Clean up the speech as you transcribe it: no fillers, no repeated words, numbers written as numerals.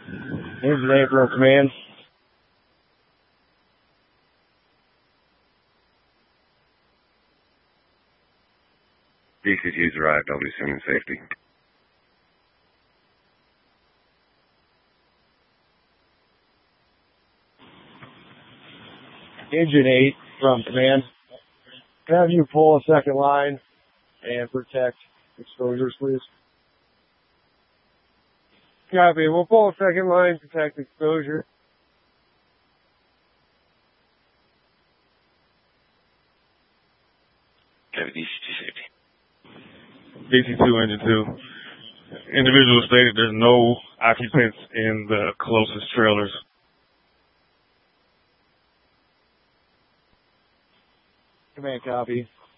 Engine April, command. DCT's arrived. I'll be soon in safety. Engine 8 from command. Have you pull a second line and protect exposures, please? Copy. We'll pull a second line, protect exposure. Copy, DCT safety. DC2, Engine 2. Individual stated there's no occupants in the closest trailers. Command, copy.